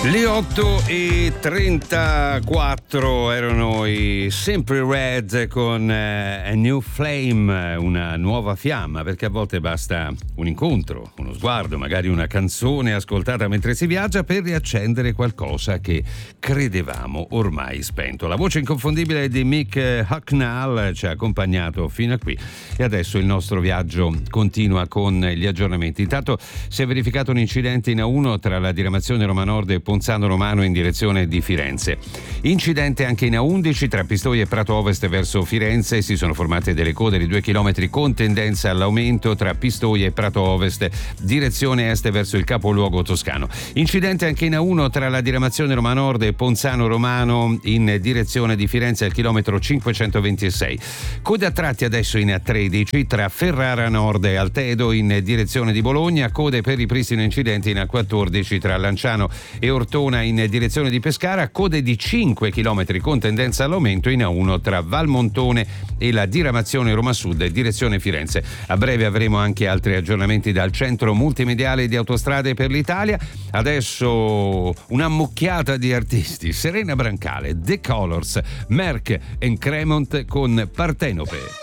Le 8:34 erano i Simply Red con A New Flame, una nuova fiamma, perché a volte basta un incontro, uno sguardo, magari una canzone ascoltata mentre si viaggia per riaccendere qualcosa che credevamo ormai spento. La voce inconfondibile di Mick Hucknall ci ha accompagnato fino a qui e adesso il nostro viaggio continua con gli aggiornamenti. Intanto si è verificato un incidente in A1 tra la diramazione Roma Nord e Ponzano Romano in direzione di Firenze. Incidente anche in A11 tra Pistoia e Prato Ovest verso Firenze. Si sono formate delle code di 2 chilometri con tendenza all'aumento tra Pistoia e Prato Ovest direzione est verso il capoluogo toscano. Incidente anche in A1 tra la diramazione Roma Nord e Ponzano Romano in direzione di Firenze al chilometro 526. Code a tratti adesso in A13 tra Ferrara Nord e Altedo in direzione di Bologna. Code per ripristino incidenti in A14 tra Lanciano e Ortona in direzione di Pescara. Code di 5 km con tendenza all'aumento in A1 tra Valmontone e la diramazione Roma Sud direzione Firenze. A breve avremo anche altri aggiornamenti dal centro multimediale di Autostrade per l'Italia. Adesso un'ammucchiata di artisti: Serena Brancale, The Colors, Merck e Cremont con Partenope.